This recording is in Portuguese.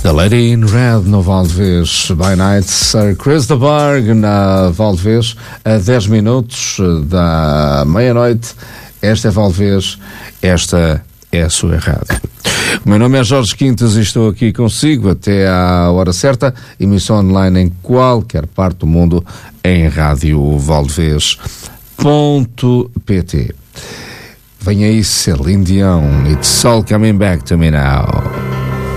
The Lady in Red no Valdevez by Night, Sir Chris de Burgh na Valdevez, a 10 minutos da meia-noite. Esta é Valdevez, esta é a sua rádio. O meu nome é Jorge Quintas e estou aqui consigo até à hora certa, emissão online em qualquer parte do mundo em radiovaldevez.pt. Vem aí Celine Dion, It's All Coming Back to Me Now.